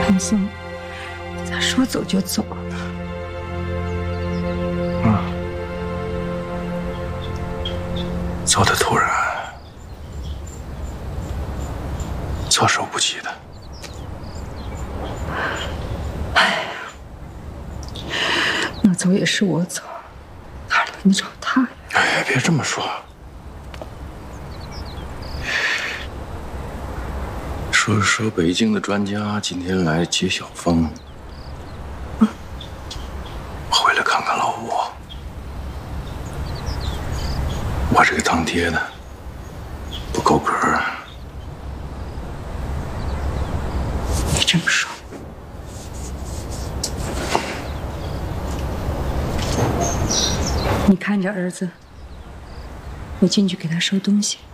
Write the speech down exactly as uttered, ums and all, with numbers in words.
唐僧，咋说走就走啊？ 嗯，走的突然，措手不及的。 哎呀，那走也是我走，哪轮得着他呀？ 哎，别这么说。说说北京的专家今天来接小峰，嗯，回来看看老五。我这个当爹的不够格。 别这么说。你看着儿子，我进去给他收东西。